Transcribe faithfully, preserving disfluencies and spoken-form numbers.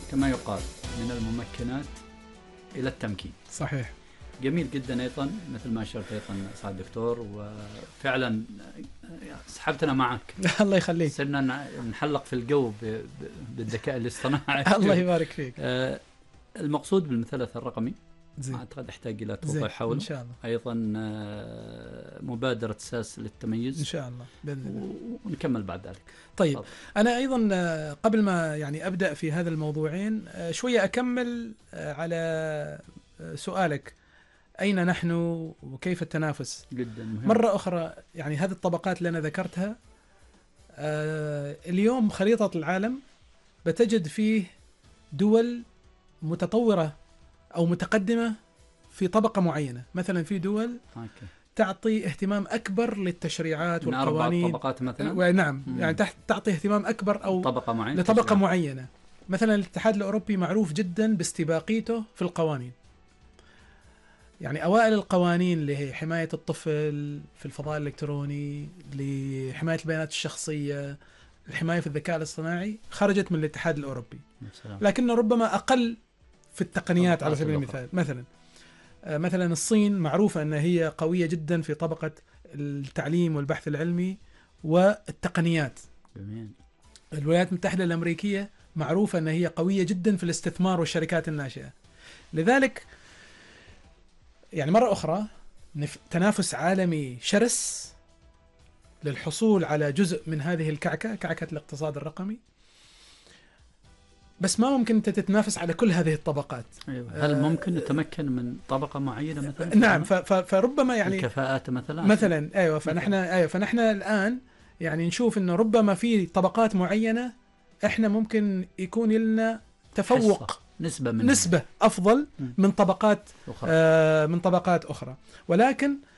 كما يقال من الممكنات إلى التمكين. صحيح. جميل جدا أيضا مثل ما أشرت أيضا سعد الدكتور، وفعلا سحبتنا معك. الله يخليك. صرنا نحلق في الجو بالذكاء الاصطناعي. الله يبارك فيك. المقصود بالمثلث الرقمي زين. أعتقد أحتاج إلى توضيح حوله إن شاء الله. أيضا مبادرة ساس للتميز إن شاء الله بإذن الله، ونكمل بعد ذلك. طيب طب. أنا أيضا قبل ما يعني أبدأ في هذا الموضوعين شوية أكمل على سؤالك أين نحن وكيف التنافس. جدا مهم. مرة أخرى يعني هذه الطبقات اللي أنا ذكرتها اليوم خريطة العالم بتجد فيه دول متطورة أو متقدمة في طبقة معينة. مثلا في دول أوكي. تعطي اهتمام أكبر للتشريعات من والقوانين. أربع طبقات مثلا. ونعم مم. يعني تحت تعطي اهتمام أكبر أو طبقة معينة لطبقة تشريعات. معينة. مثلا الاتحاد الأوروبي معروف جدا باستباقيته في القوانين. يعني أوائل القوانين اللي هي حماية الطفل في الفضاء الإلكتروني، لحماية البيانات الشخصية، الحماية في الذكاء الاصطناعي خرجت من الاتحاد الأوروبي. لكن ربما أقل في التقنيات على سبيل المثال. مثلا مثلا الصين معروفة أنها هي قوية جدا في طبقة التعليم والبحث العلمي والتقنيات. جميل. الولايات المتحدة الأمريكية معروفة أنها هي قوية جدا في الاستثمار والشركات الناشئة. لذلك يعني مرة أخرى تنافس عالمي شرس للحصول على جزء من هذه الكعكة، كعكة الاقتصاد الرقمي. بس ما ممكن أنت تتنافس على كل هذه الطبقات. أيوة. هل ممكن نتمكن من طبقة معينة مثلا؟ نعم. فربما يعني الكفاءات مثلا. مثلا أيوة. فنحن أيوة فنحن الآن يعني نشوف إنه ربما في طبقات معينة إحنا ممكن يكون لنا تفوق حصة. نسبة منها. نسبة أفضل من طبقات آه من طبقات أخرى. ولكن